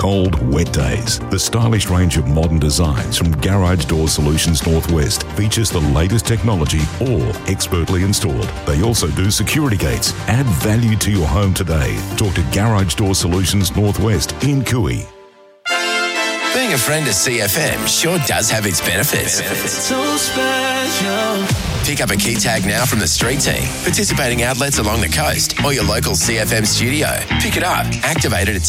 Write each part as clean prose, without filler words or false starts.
cold, wet days. The stylish range of modern designs from Garage Door Solutions Northwest features the latest technology, all expertly installed. They also do security gates. Add value to your home today. Talk to Garage Door Solutions Northwest in Cooey. Being a friend of CFM sure does have its benefits. So special. Pick up a key tag now from the street team, participating outlets along the coast, or your local CFM studio. Pick it up, activate it at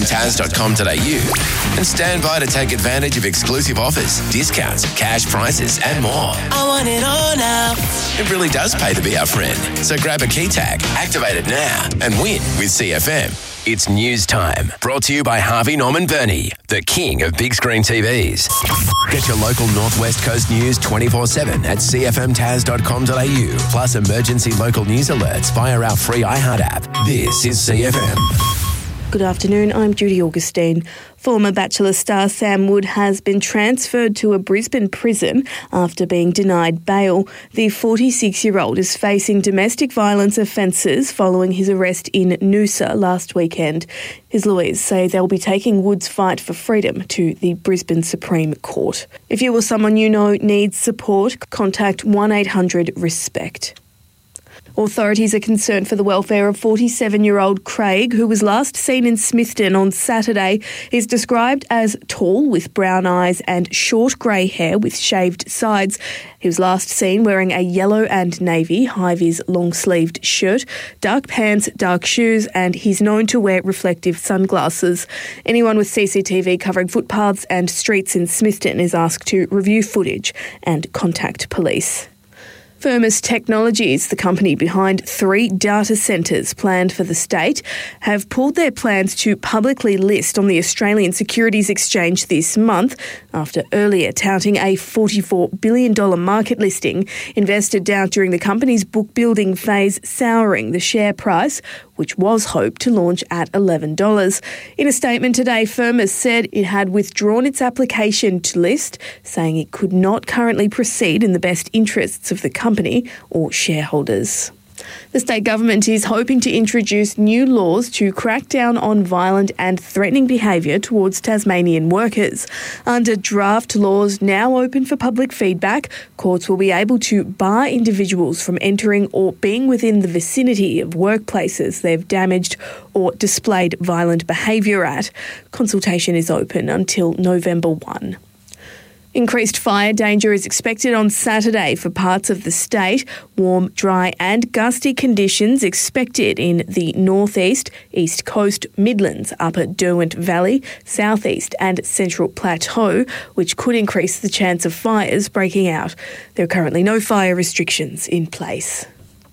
cfmtaz.com.au, and stand by to take advantage of exclusive offers, discounts, cash prices, and more. I want it all now. It really does pay to be our friend. So grab a key tag, activate it now, and win with CFM. It's news time. Brought to you by Harvey Norman Burney, the king of big screen TVs. Get your local Northwest Coast news 24/7 at cfmtaz.com.au, plus emergency local news alerts via our free iHeart app. This is CFM. Good afternoon, I'm Judy Augustine. Former Bachelor star Sam Wood has been transferred to a Brisbane prison after being denied bail. The 46-year-old is facing domestic violence offences following his arrest in Noosa last weekend. His lawyers say they'll be taking Wood's fight for freedom to the Brisbane Supreme Court. If you or someone you know needs support, contact 1-800-RESPECT. Authorities are concerned for the welfare of 47-year-old Craig, who was last seen in Smithton on Saturday. He's described as tall with brown eyes and short grey hair with shaved sides. He was last seen wearing a yellow and navy high-vis long-sleeved shirt, dark pants, dark shoes, and he's known to wear reflective sunglasses. Anyone with CCTV covering footpaths and streets in Smithton is asked to review footage and contact police. Firmus Technologies, the company behind 3 data centres planned for the state, have pulled their plans to publicly list on the Australian Securities Exchange this month after earlier touting a $44 billion market listing. Invested doubt during the company's book-building phase souring the share price, which was hoped to launch at $11. In a statement today, Firmus said it had withdrawn its application to list, saying it could not currently proceed in the best interests of the company or shareholders. The state government is hoping to introduce new laws to crack down on violent and threatening behaviour towards Tasmanian workers. Under draft laws now open for public feedback, courts will be able to bar individuals from entering or being within the vicinity of workplaces they've damaged or displayed violent behaviour at. Consultation is open until November 1. Increased fire danger is expected on Saturday for parts of the state. Warm, dry and gusty conditions expected in the northeast, east coast, Midlands, upper Derwent Valley, southeast and central plateau, which could increase the chance of fires breaking out. There are currently no fire restrictions in place.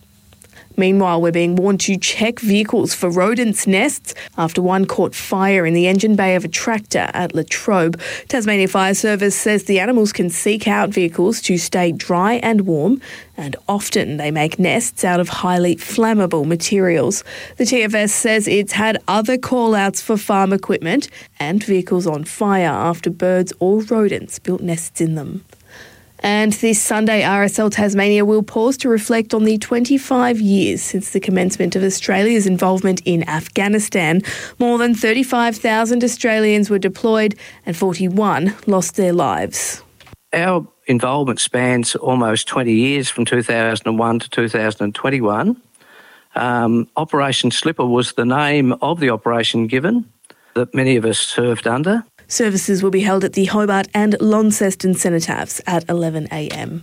Meanwhile, we're being warned to check vehicles for rodents' nests after one caught fire in the engine bay of a tractor at Latrobe. Tasmania Fire Service says the animals can seek out vehicles to stay dry and warm, and often they make nests out of highly flammable materials. The TFS says it's had other call-outs for farm equipment and vehicles on fire after birds or rodents built nests in them. And this Sunday, RSL Tasmania will pause to reflect on the 25 years since the commencement of Australia's involvement in Afghanistan. More than 35,000 Australians were deployed and 41 lost their lives. Our involvement spans almost 20 years, from 2001 to 2021. Operation Slipper was the name of the operation given that many of us served under. Services will be held at the Hobart and Launceston Cenotaphs at 11 a.m.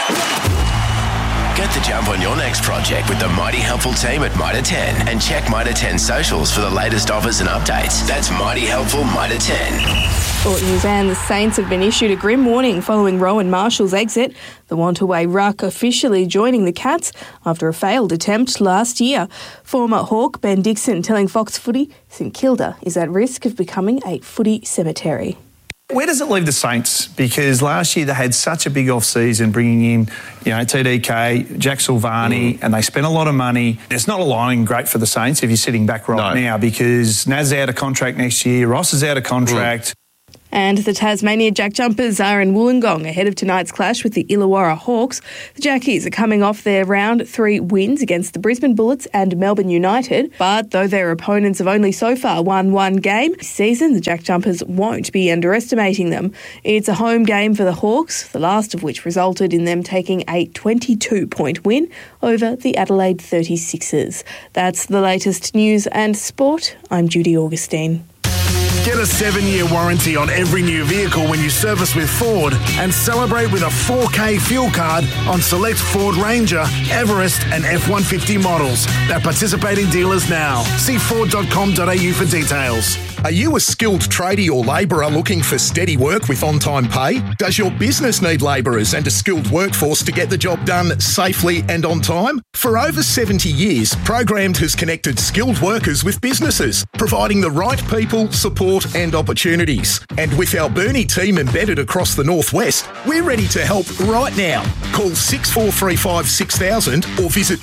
Get the jump on your next project with the Mighty Helpful team at Mitre 10 and check Mitre 10 socials for the latest offers and updates. That's Mighty Helpful Mitre 10. Sport news, and the Saints have been issued a grim warning following Rowan Marshall's exit. The Wantaway ruck officially joining the Cats after a failed attempt last year. Former Hawk Ben Dixon telling Fox Footy St Kilda is at risk of becoming a footy cemetery. Where does it leave the Saints? Because last year they had such a big off-season, bringing in, TDK, Jack Silvani, and they spent a lot of money. It's not aligning great for the Saints if you're sitting back now, because Naz is out of contract next year, Ross is out of contract. And the Tasmania Jack Jumpers are in Wollongong ahead of tonight's clash with the Illawarra Hawks. The Jackies are coming off their round 3 wins against the Brisbane Bullets and Melbourne United. But though their opponents have only so far won 1 game this season, the Jack Jumpers won't be underestimating them. It's a home game for the Hawks, the last of which resulted in them taking a 22-point win over the Adelaide 36ers. That's the latest news and sport. I'm Judy Augustine. Get a 7-year warranty on every new vehicle when you service with Ford and celebrate with a 4K fuel card on select Ford Ranger, Everest and F-150 models at participating dealers now. See Ford.com.au for details. Are you a skilled tradie or labourer looking for steady work with on-time pay? Does your business need labourers and a skilled workforce to get the job done safely and on time? For over 70 years, Programmed has connected skilled workers with businesses, providing the right people, support and opportunities. And with our Burnie team embedded across the Northwest, we're ready to help right now. Call 6435 6000 or visit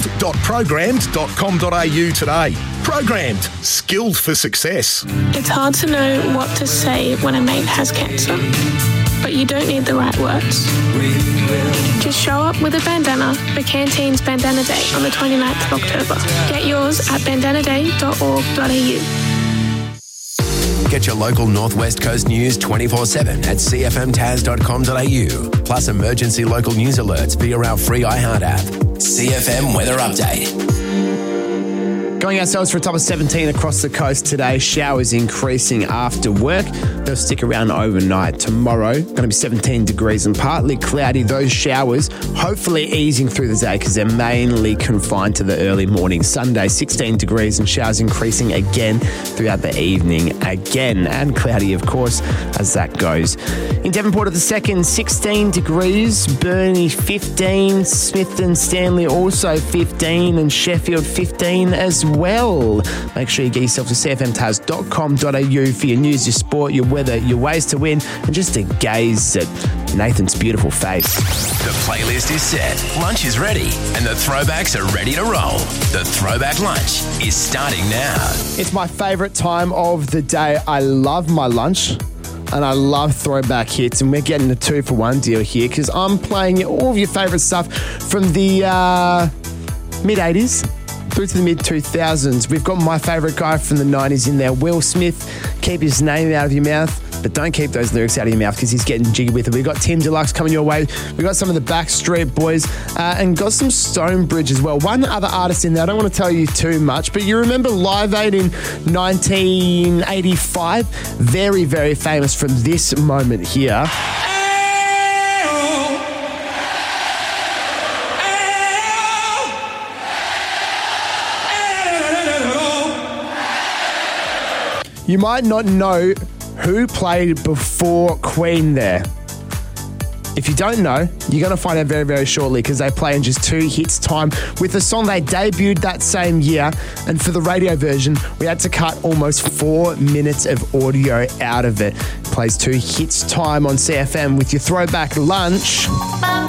skilled.programmed.com.au today. Programmed. Skilled for success. It's hard to know what to say when a mate has cancer, but you don't need the right words. Just show up with a bandana for Canteen's Bandana Day on the 29th of October. Get yours at bandanaday.org.au. Get your local Northwest Coast news 24/7 at cfmtas.com.au. Plus emergency local news alerts via our free iHeart app. CFM Weather Update. Going ourselves for a top of 17 across the coast today. Showers increasing after work. They'll stick around overnight. Tomorrow, going to be 17 degrees and partly cloudy. Those showers hopefully easing through the day because they're mainly confined to the early morning. Sunday, 16 degrees and showers increasing again throughout the evening again. And cloudy, of course, as that goes. In Devonport at the second, 16 degrees. Burnie, 15. Smith and Stanley also 15. And Sheffield, 15 as well. Make sure you get yourself to cfmtas.com.au for your news, your sport, your weather, your ways to win, and just to gaze at Nathan's beautiful face. The playlist is set, lunch is ready, and the throwbacks are ready to roll. The Throwback Lunch is starting now. It's my favourite time of the day. I love my lunch. And I love throwback hits, and we're getting a 2-for-1 deal here because I'm playing all of your favourite stuff from the mid-80s through to the mid-2000s. We've got my favourite guy from the 90s in there, Will Smith. Keep his name out of your mouth, but don't keep those lyrics out of your mouth because he's getting jiggy with it. We've got Tim Deluxe coming your way. We've got some of the Backstreet Boys and got some Stonebridge as well. One other artist in there, I don't want to tell you too much, but you remember Live Aid in 1985? Very, very famous from this moment here. You might not know who played before Queen there. If you don't know, you're going to find out very, very shortly because they play in just 2 hits time with the song they debuted that same year. And for the radio version, we had to cut almost 4 minutes of audio out of it. Plays 2 hits time on CFM with your throwback lunch.